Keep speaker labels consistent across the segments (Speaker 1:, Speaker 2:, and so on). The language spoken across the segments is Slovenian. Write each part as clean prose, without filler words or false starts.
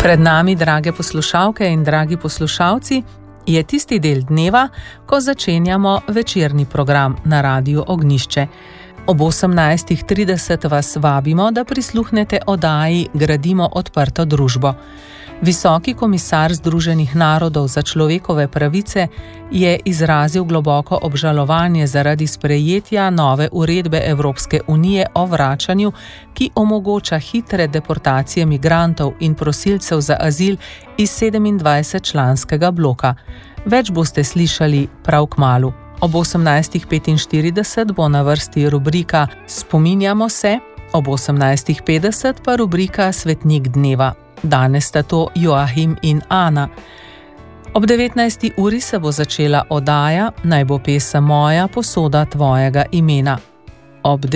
Speaker 1: Pred nami, drage poslušalke in dragi poslušalci, je tisti del dneva, ko začenjamo večerni program na Radiu Ognjišče. Ob 18:30 vas vabimo, da prisluhnete oddaji Gradimo odprto družbo. Visoki komisar Združenih narodov za človekove pravice je izrazil globoko obžalovanje zaradi sprejetja nove uredbe Evropske unije o vračanju, ki omogoča hitre deportacije migrantov in prosilcev za azil iz 27-članskega bloka. Več boste slišali prav kmalu. Ob 18:45 bo na vrsti rubrika Spominjamo se, ob 18:50 pa rubrika Svetnik dneva. Danes sta to Joachim in Ana. Ob 19. uri se bo začela oddaja Naj bo pesem moja, posoda tvojega imena. Ob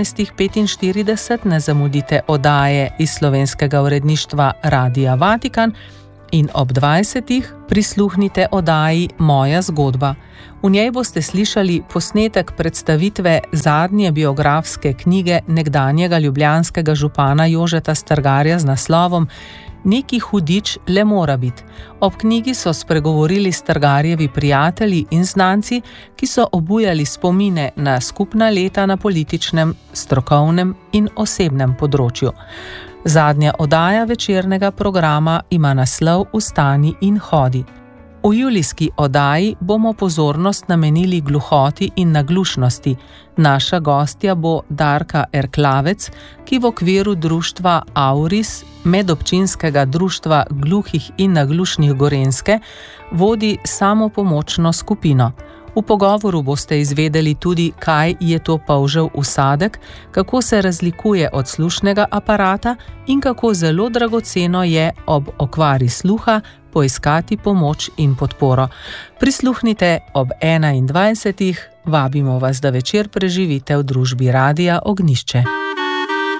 Speaker 1: 19:45 ne zamudite oddaje iz slovenskega uredništva Radia Vatikan in ob 20. prisluhnite oddaji Moja zgodba. V njej boste slišali posnetek predstavitve zadnje biografske knjige nekdanjega ljubljanskega župana Jožeta Strgarja z naslovom Neki hudič le mora biti. Ob knjigi so spregovorili Strgarjevi prijatelji in znanci, ki so obujali spomine na skupna leta na političnem, strokovnem in osebnem področju. Zadnja oddaja večernega programa ima naslov Vstani in hodi. V julijski oddaji bomo pozornost namenili gluhoti in naglušnosti. Naša gostja bo Darka Erklavec, ki v okviru društva Auris, medobčinskega društva gluhih in naglušnih Gorenjske, vodi samopomočno skupino. V pogovoru boste izvedeli tudi, kaj je to polžev usadek, kako se razlikuje od slušnega aparata in kako zelo dragoceno je ob okvari sluha poiskati pomoč in podporo. Prisluhnite ob 21. Vabimo vas, da večer preživite v družbi Radia Ognjišče.